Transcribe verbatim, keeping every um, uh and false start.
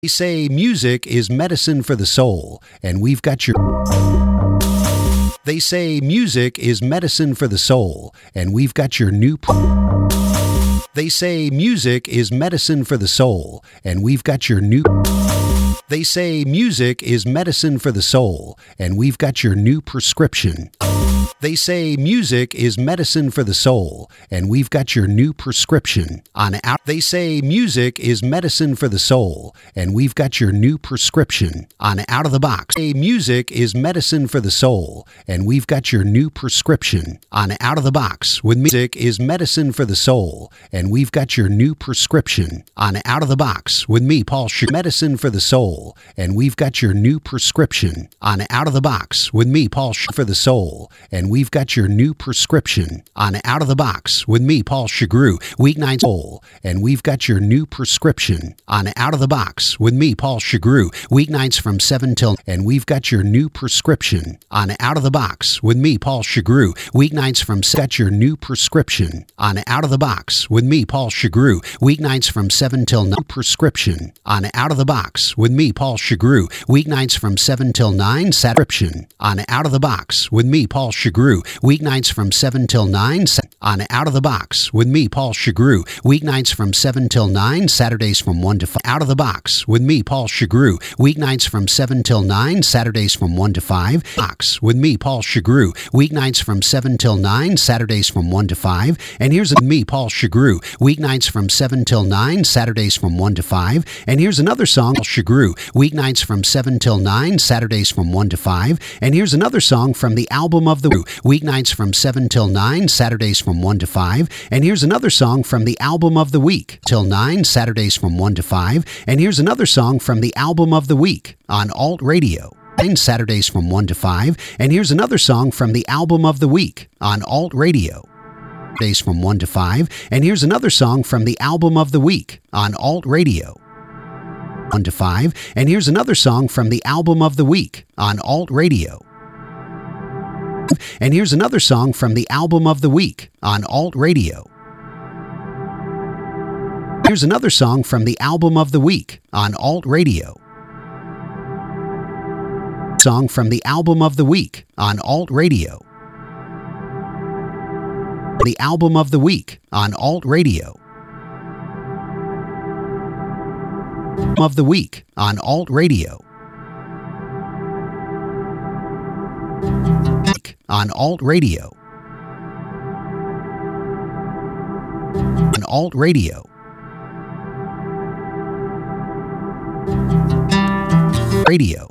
They say music is medicine for the soul, and we've got your... They say music is medicine for the soul, and we've got your new... They say music is medicine for the soul, and we've got your new... They say music is medicine for the soul, and we've got your new prescription. They say music is medicine for the soul, and we've got your new prescription on out. They say music is medicine for the soul, and we've got your new prescription on Out of the Box. They say music is medicine for the soul, and we've got your new prescription on Out of the Box. With music is medicine for the soul, and we've got your new prescription on Out of the Box. With me, Paul Sugar. Medicine for the soul, and we've got your new prescription on Out of the Box. With me, Paul Sugar. For the soul, and we've got your new prescription on Out of the Box with me, Paul Shagru, weeknights soul, and we've got your new prescription on Out of the Box with me, Paul Shagru, weeknights from seven till, and we've got your new prescription on Out of the Box with me, Paul Shagru, weeknights from got your new prescription on Out of the Box with me, Paul Shagru, weeknights from seven till nine. Prescription on Out of the Box with me, Paul Shagru, weeknights from seven till nine. Subscription on Out of the Box with me, Paul Shagru, weeknights from seven till nine. On Out of the Box with me, Paul Shagru, weeknights from seven till nine, Saturdays from one to five. Out of the Box with me, Paul Shagru, weeknights from seven till nine, Saturdays from one to five. Box with me, Paul Shagru, weeknights from seven till nine, Saturdays from one to five. And here's me, Paul Shagru, weeknights from seven till nine, Saturdays from one to five. And here's another song, Paul Shagru, weeknights from seven till nine, Saturdays from one to five. And here's another song from the album of the weeknights from seven till nine, Saturdays from one to five. And here's another song from the album of the week till nine, Saturdays from one to five. And here's another song from the album of the week on Alt Radio, Saturdays from one to five. And here's another song from the album of the week on Alt Radio, Saturdays from one to five. And here's another song from the album of the week on Alt Radio, one to five. And here's another song from the album of the week on Alt Radio. And here's another song from the album of the week on Alt Radio. Here's another song from the album of the week on Alt Radio. Song from the album of the week on Alt Radio. The album of the week on Alt Radio. Of the week on Alt Radio. On Alt Radio. On Alt Radio. Radio.